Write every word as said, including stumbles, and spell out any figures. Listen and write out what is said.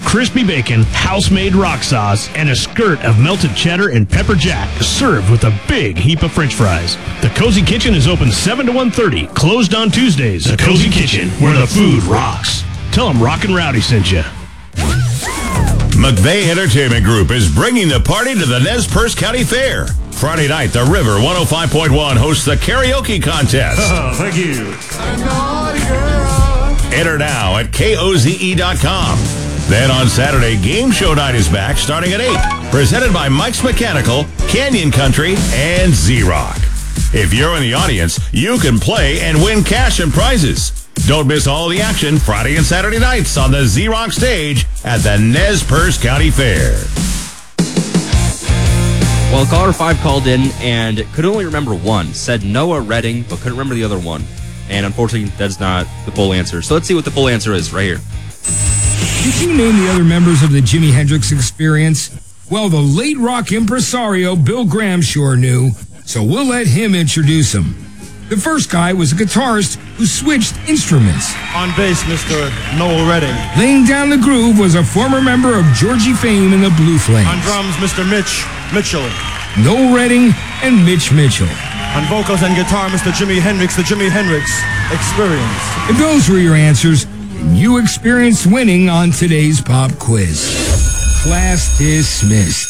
crispy bacon, house-made rock sauce, and a skirt of melted cheddar and pepper jack, served with a big heap of French fries. The Cozy Kitchen is open seven to one thirty, closed on Tuesdays. The Cozy Kitchen, where the food rocks. Tell them Rockin' Rowdy sent you. McVeigh Entertainment Group is bringing the party to the Nez Perce County Fair. Friday night, the River one oh five point one hosts the karaoke contest. Oh, thank you. Enter now at K O Z E dot com. Then on Saturday, Game Show Night is back starting at eight. Presented by Mike's Mechanical, Canyon Country, and Z-Rock. If you're in the audience, you can play and win cash and prizes. Don't miss all the action Friday and Saturday nights on the Z-Rock stage at the Nez Perce County Fair. Well, caller five called in and could only remember one. Said Noah Redding, but couldn't remember the other one. And unfortunately, that's not the full answer. So let's see what the full answer is right here. Did you name the other members of the Jimi Hendrix Experience? Well, the late rock impresario Bill Graham sure knew, so we'll let him introduce them. The first guy was a guitarist who switched instruments. On bass, Mister Noel Redding. Laying down the groove was a former member of Georgie fame and the Blue Flames. On drums, Mister Mitch Mitchell. Noel Redding and Mitch Mitchell. On vocals and guitar, Mister Jimi Hendrix, the Jimi Hendrix Experience. If those were your answers, you experienced winning on today's pop quiz. Class dismissed.